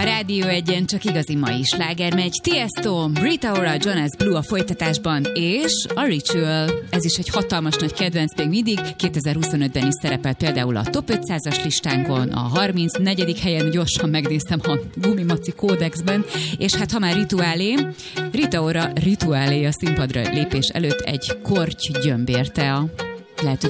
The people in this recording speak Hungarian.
A Rádió Egyen csak igazi mai sláger megy. Tiesto, Rita Ora, Jonas Blue a folytatásban, és a Ritual. Ez is egy hatalmas nagy kedvenc még mindig. 2025-ben is szerepel például a Top 500-as listánkon, a 34. helyen gyorsan megnéztem a Gumimaci kódexben, és hát ha már Rita Ora Rituálé a színpadra lépés előtt egy korty gyömbérte a lehet, hogy